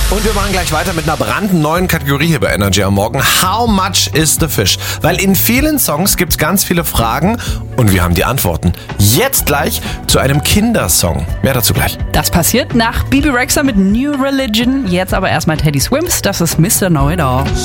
Und wir machen gleich weiter mit einer brandneuen Kategorie hier bei Energy am Morgen. How much is the fish? Weil in vielen Songs gibt es ganz viele Fragen und wir haben die Antworten. Jetzt gleich zu einem Kindersong. Mehr dazu gleich. Das passiert nach Bebe Rexha mit New Religion. Jetzt aber erstmal Teddy Swims. Das ist Mr. Know-It-All.